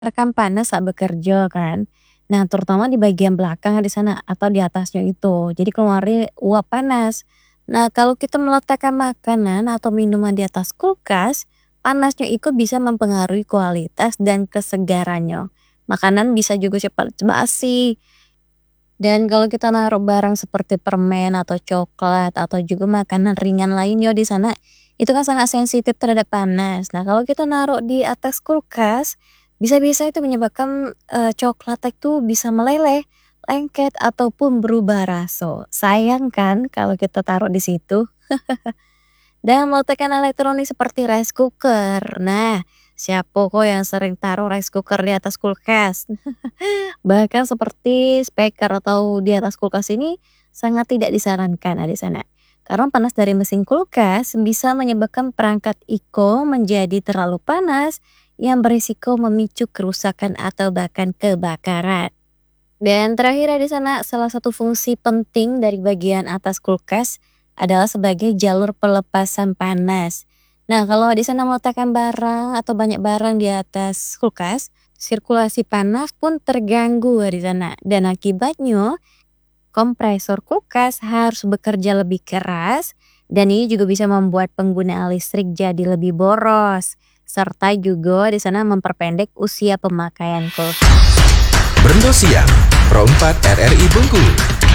Rekam panas saat bekerja kan. Nah, terutama di bagian belakang di sana atau di atasnya itu. Jadi keluarnya uap panas. Nah, kalau kita meletakkan makanan atau minuman di atas kulkas, panasnya itu bisa mempengaruhi kualitas dan kesegarannya. Makanan bisa juga cepat basi. Dan kalau kita naruh barang seperti permen atau coklat atau juga makanan ringan lainnya di sana, itu kan sangat sensitif terhadap panas. Nah, kalau kita naruh di atas kulkas, bisa-bisa itu menyebabkan, coklat itu bisa meleleh, lengket, ataupun berubah rasa. Sayang kan kalau kita taruh di situ. Dan meletakkan elektronik seperti rice cooker. Nah, siapa kok yang sering taruh rice cooker di atas kulkas? Bahkan seperti speaker atau di atas kulkas ini sangat tidak disarankan di sana. Karena panas dari mesin kulkas bisa menyebabkan perangkat ICO menjadi terlalu panas yang berisiko memicu kerusakan atau bahkan kebakaran. Dan terakhir di sana salah satu fungsi penting dari bagian atas kulkas adalah sebagai jalur pelepasan panas. Nah, kalau di sana meletakkan barang atau banyak barang di atas kulkas, sirkulasi panas pun terganggu di sana. Dan akibatnya kompresor kulkas harus bekerja lebih keras dan ini juga bisa membuat penggunaan listrik jadi lebih boros. Serta juga di sana memperpendek usia pemakaian kulkas. Brendo Siang, Pro 4 RRI Bengkulu.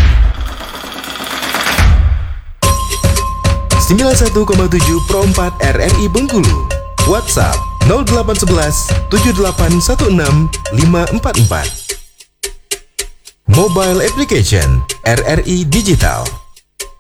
91,7 Pro 4 RRI Bengkulu. WhatsApp 0811 7816 544. Mobile application RRI Digital.